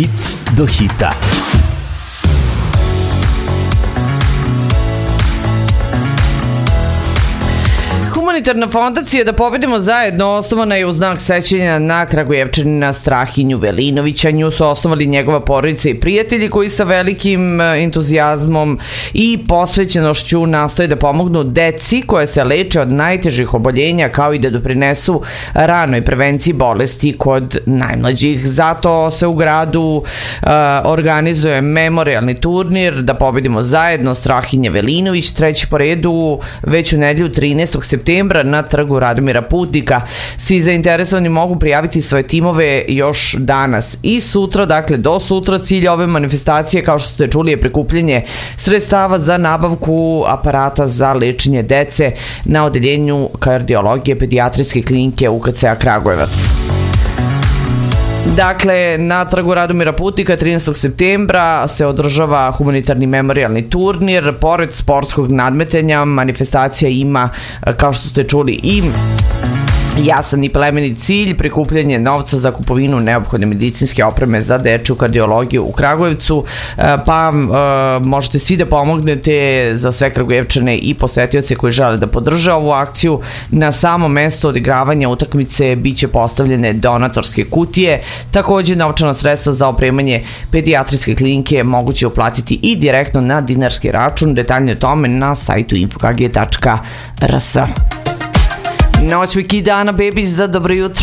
Hit do hita. Humanitarna fondacija Da pobedimo zajedno osnovana je u znak sećanja na Kragujevčanina Strahinju Velinovića. Nju su osnovali njegova porodica i prijatelji koji sa velikim entuzijazmom i posvećenošću nastoje da pomognu deci koje se leče od najtežih oboljenja, kao i da doprinesu ranoj prevenciji bolesti kod najmlađih. Zato se u gradu organizuje memorijalni turnir Da pobedimo zajedno Strahinja Velinović, treći po redu već u nedelju 13. septembra na trgu Radomira Putnika. Svi zainteresovani mogu prijaviti svoje timove još danas i sutra, dakle do sutra. Cilj ove manifestacije, kao što ste čuli, je prikupljanje sredstava za nabavku aparata za lečenje dece na odeljenju kardiologije pedijatrijske klinike UKC-a Kragujevac. Dakle, na trgu Radomira Putnika 13. septembra se održava humanitarni memorijalni turnir. Pored sportskog nadmetanja, manifestacija ima, kao što ste čuli, i jasan i plemenit cilj, prikupljanje novca za kupovinu neophodne medicinske opreme za dečju kardiologiju u Kragujevcu, pa možete svi da pomognete. Za sve Kragujevčane i posetioce koji žele da podrže ovu akciju, na samo mesto odigravanja utakmice biće postavljene donatorske kutije. Takođe, novčana sredstva za opremanje pedijatrijske klinike moguće uplatiti i direktno na dinarski račun. Detaljnije o tome na sajtu infokg.rs. Noć Viki Dana Bebić za dobro jutro.